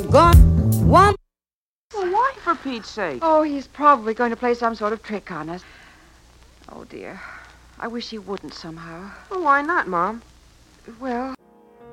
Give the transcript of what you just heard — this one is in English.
gone. One. Well, why, for Pete's sake? Oh, he's probably going to play some sort of trick on us. Oh, dear. I wish he wouldn't somehow. Well, why not, Mom? Well,